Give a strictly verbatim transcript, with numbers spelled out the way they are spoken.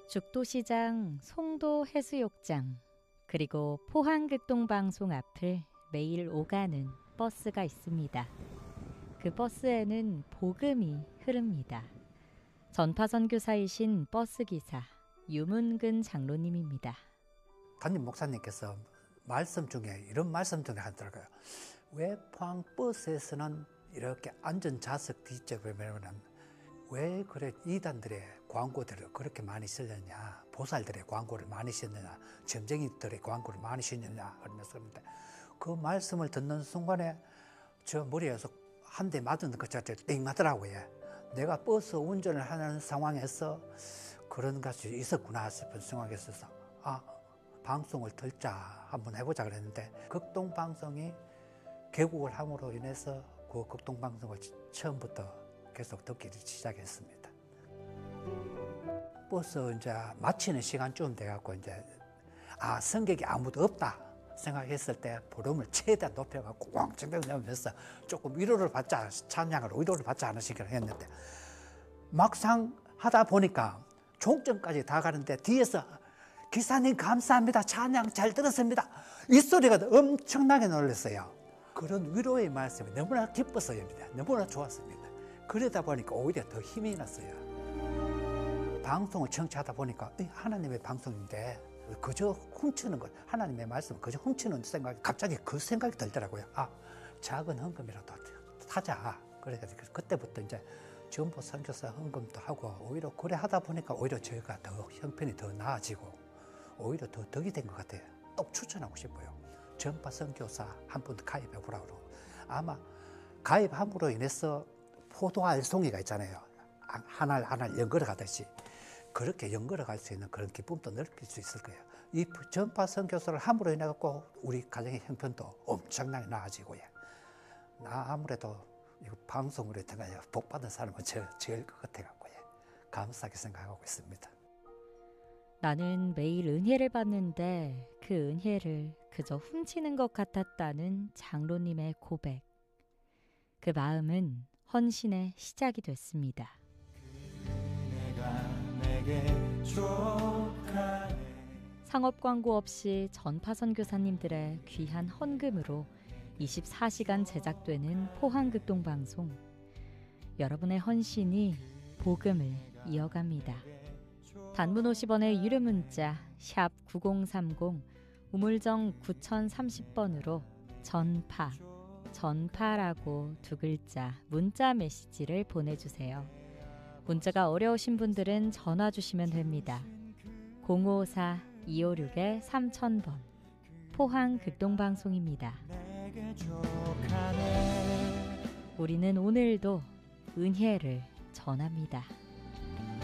죽도시장, 송도 해수욕장, 그리고 포항극동방송 앞을 매일 오가는 버스가 있습니다. 그 버스에는 복음이 흐릅니다. 전파선교사이신 버스기사 유문근 장로님입니다. 담임 목사님께서 말씀 중에 이런 말씀 중에 하더라고요. 왜 포항 버스에서는 이렇게 안전좌석 뒤쪽에 보면은 왜 그래 이단들의 광고들을 그렇게 많이 쓰느냐, 보살들의 광고를 많이 쓰느냐, 점쟁이들의 광고를 많이 쓰느냐 하면서 그 말씀을 듣는 순간에 저 머리에서 한 대 맞은 것 자체가 띵 맞더라고요. 내가 버스 운전을 하는 상황에서 그런 것이 있었구나 싶은 생각이 있어서 아, 방송을 들자 한번 해보자 그랬는데 극동방송이 개국을 함으로 인해서 그 극동방송을 처음부터 계속 듣기 시작했습니다. 버스 이제 마치는 시간쯤 돼갖고 이제 아, 승객이 아무도 없다 생각했을 때 볼륨을 최대한 높여갖고 꽝충 내면서 조금 위로를 받자, 찬양을 위로를 받자 하는 식으로 했는데 막상 하다 보니까 종점까지 다 가는데 뒤에서 기사님 감사합니다. 찬양 잘 들었습니다. 이 소리가 엄청나게 놀랐어요. 그런 위로의 말씀이 너무나 기뻤어요. 너무나 좋았습니다. 그러다 보니까 오히려 더 힘이 났어요. 방송을 청취하다 보니까 하나님의 방송인데 그저 훔치는 것, 하나님의 말씀을 그저 훔치는 생각이 갑자기 그 생각이 들더라고요. 아, 작은 헌금이라도 하자. 그래가지고 그때부터 이제 전부 선교사 헌금도 하고 오히려 그래 하다 보니까 오히려 저희가 더 형편이 더 나아지고 오히려 더 덕이 된 것 같아요. 또 추천하고 싶어요. 전파 선교사 한 분 가입해 보라고. 아마 가입함으로 인해서 포도 알송이가 있잖아요. 하나 하나 연걸어 가듯이 그렇게 연걸어 갈 수 있는 그런 기쁨도 느낄 수 있을 거예요. 이 전파 선교사를 함으로 인해 갖고 우리 가정의 형편도 엄청나게 나아지고요. 나 아무래도 이거 방송으로 통해 복 받은 사람은 저 제일 것 같아 갖고요. 감사하게 생각하고 있습니다. 나는 매일 은혜를 받는데 그 은혜를 그저 훔치는 것 같았다는 장로님의 고백. 그 마음은 헌신의 시작이 됐습니다. 상업 광고 없이 전파 선교사님들의 귀한 헌금으로 이십사 시간 제작되는 포항극동방송. 여러분의 헌신이 복음을 이어갑니다. 단문 오십 원의 유료 문자 샵 구공삼공 우물정 구공삼공 번으로 전파, 전파라고 두 글자 문자 메시지를 보내주세요. 문자가 어려우신 분들은 전화 주시면 됩니다. 공오사 이오육 삼천 번 포항극동방송입니다. 우리는 오늘도 은혜를 전합니다.